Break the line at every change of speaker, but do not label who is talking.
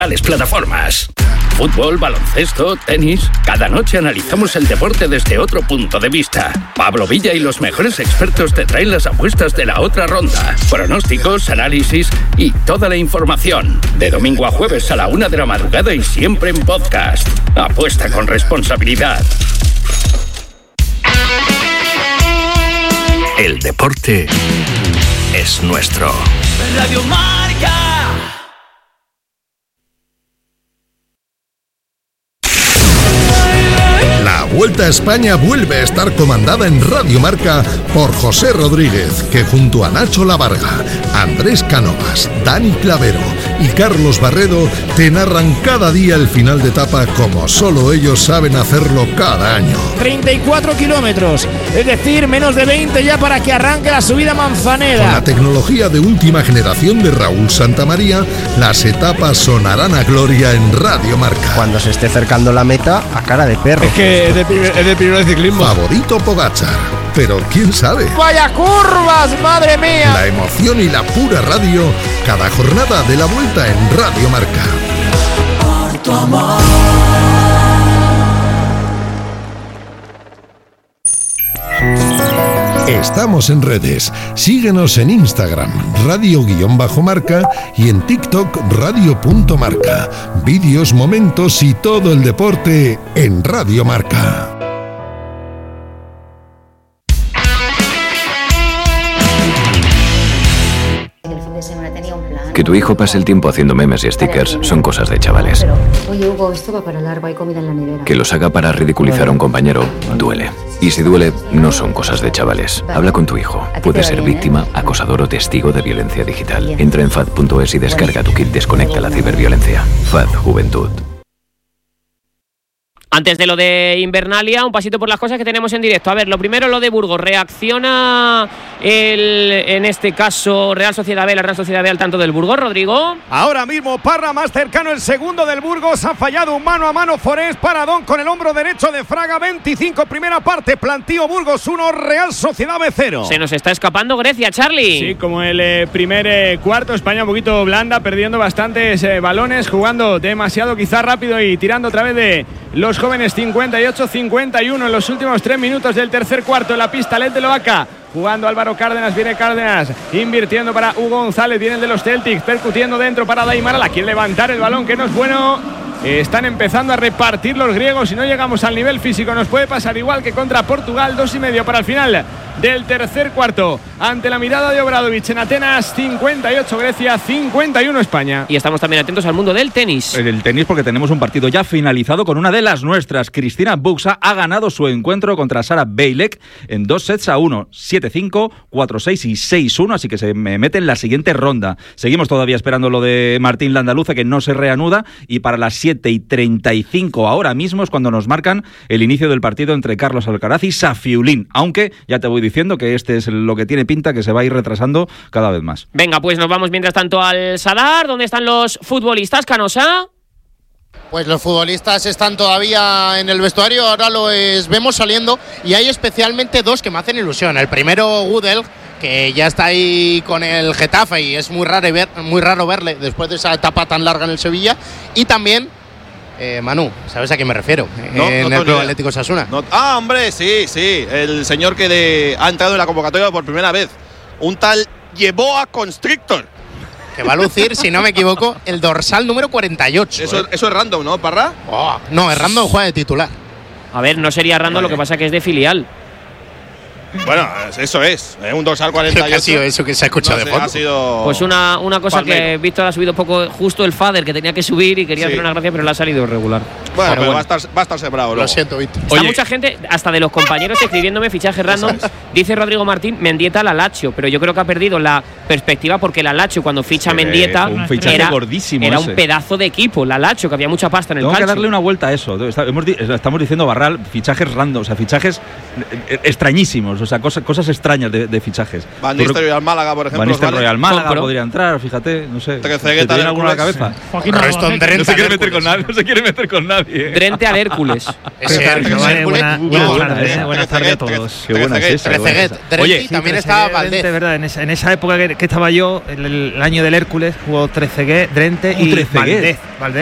plataformas. Fútbol, baloncesto, tenis. Cada noche analizamos el deporte desde otro punto de vista. Pablo Villa y los mejores expertos te traen las apuestas de la otra ronda. Pronósticos, análisis y toda la información. De domingo a jueves a la 1 de la madrugada y siempre en podcast. Apuesta con responsabilidad. El deporte es nuestro.
Radio Marca.
La Vuelta a España vuelve a estar comandada en Radio Marca por José Rodríguez, que junto a Nacho Lavarga, Andrés Cánovas, Dani Clavero y Carlos Barredo te narran cada día el final de etapa como solo ellos saben hacerlo cada año.
34 kilómetros, es decir, menos de 20 ya para que arranque la subida Manzanera.
Con la tecnología de última generación de Raúl Santamaría, las etapas sonarán a gloria en Radio Marca.
Cuando se esté acercando la meta, a cara de perro.
Es que es de primer ciclismo.
Favorito Pogačar, pero quién sabe.
¡Vaya curvas, madre mía!
La emoción y la pura radio, cada jornada de la Vuelta en Radio Marca.
Por tu amor.
Estamos en redes. Síguenos en Instagram, radio_marca, y en TikTok, radio.marca. Vídeos, momentos y todo el deporte en Radio Marca.
Que tu hijo pase el tiempo haciendo memes y stickers son cosas de chavales.
Oye, Hugo, esto va para largo, hay comida en la nevera.
Que los haga para ridiculizar a un compañero duele. Y si duele, no son cosas de chavales. Habla con tu hijo. Puede ser víctima, acosador o testigo de violencia digital. Entra en FAD.es y descarga tu kit Desconecta la ciberviolencia. FAD Juventud.
Antes de lo de Invernalia, un pasito por las cosas que tenemos en directo. A ver, lo primero, lo de Burgos. Reacciona en este caso, Real Sociedad B, la Real Sociedad B al tanto del Burgos, Rodrigo.
Ahora mismo Parra más cercano, el segundo del Burgos. Ha fallado un mano a mano Forés. Paradón con el hombro derecho de Fraga. 25, primera parte. Plantío Burgos 1, Real Sociedad B 0.
Se nos está escapando Grecia, Charlie.
Sí, como el primer cuarto. España un poquito blanda, perdiendo bastantes balones, jugando demasiado quizá rápido y tirando otra vez de los jóvenes. 58-51 en los últimos 3 minutos del tercer cuarto en la pista LED de Loaca. Jugando Álvaro Cárdenas, viene Cárdenas, invirtiendo para Hugo González, viene el de los Celtics, percutiendo dentro para Daimara, la quiere levantar el balón, que no es bueno. Están empezando a repartir los griegos. Si no llegamos al nivel físico nos puede pasar igual que contra Portugal. 2,5 para el final del tercer cuarto. Ante la mirada de Obradovic en Atenas. 58 Grecia, 51 España.
Y estamos también atentos al mundo del tenis.
El tenis, porque tenemos un partido ya finalizado con una de las nuestras. Cristina Buxa ha ganado su encuentro contra Sara Bejlek en 2-1, 7-5, 4-6 y 6-1, así que se mete en la siguiente ronda. Seguimos todavía esperando lo de Martín Landaluce, que no se reanuda, y para las 7:35 ahora mismo es cuando nos marcan el inicio del partido entre Carlos Alcaraz y Safiulín, aunque ya te voy diciendo que este es lo que tiene pinta, que se va a ir retrasando cada vez más.
Venga, pues nos vamos mientras tanto al Sadar. ¿Dónde están los futbolistas, Canosa?
Pues los futbolistas están todavía en el vestuario, ahora los vemos saliendo y hay especialmente dos que me hacen ilusión. El primero, Gudel, que ya está ahí con el Getafe y es muy raro verle después de esa etapa tan larga en el Sevilla. Y también Manu, ¿sabes a quién me refiero? En el Club Atlético Osasuna.
Hombre, sí, el señor que ha entrado en la convocatoria por primera vez, un tal Yeboah Constrictor,
que va a lucir, si no me equivoco, el dorsal número 48.
Eso es random, ¿no, Parra?
No, es random, juega de titular.
A ver, no sería random, lo que pasa que es de filial.
Bueno, eso es, un dorsal 48.
¿Qué ha sido eso que se ha escuchado de fondo?
Ha sido
pues una cosa Palmero. Que Víctor ha subido poco, justo el Fader, que tenía que subir y quería hacer una gracia, pero le ha salido regular.
Bueno, va a estar sembrado.
Lo siento, Víctor.
Está mucha gente, hasta de los compañeros, escribiéndome fichajes random. Dice Rodrigo Martín, Mendieta la Lazio, pero yo creo que ha perdido la perspectiva, porque la Lazio cuando ficha Mendieta
era gordísimo.
Era un pedazo de equipo, la Lazio, que había mucha pasta en el
calcio.
calcio.
Tengo que darle una vuelta a eso. Estamos diciendo, Barral, fichajes random, o sea, fichajes extrañísimos, o sea, cosas extrañas de fichajes.
Van Nistelrooy al Málaga, por ejemplo.
Van Nistelrooy al Málaga podría entrar, fíjate, no sé.
¿Te viene alguno a la cabeza?
No se quiere meter con nadie.
Drente al Hércules.
Buenas tardes a todos.
Qué buena es esa.
Oye, también estaba Valdez.
De verdad, en esa época que estaba yo, el año del Hércules, jugó Trezeguet, Drente y Valdez.